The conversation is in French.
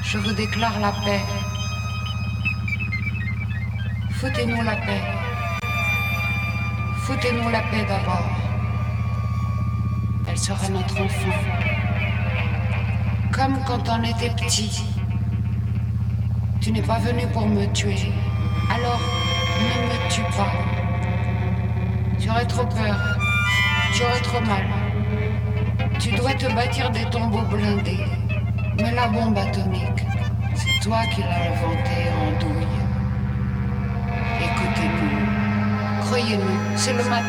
Je vous déclare la paix. Foutez-nous la paix. Foutez-nous la paix d'abord. Elle sera notre enfant. Comme quand on était petit. Tu n'es pas venu pour me tuer. Alors, ne me tue pas. Tu aurais trop peur. Tu aurais trop mal. Tu dois te bâtir des tombeaux blindés. Mais la bombe atomique, c'est toi qui l'as inventée en douille. Écoutez-nous. Croyez-nous, c'est le matin.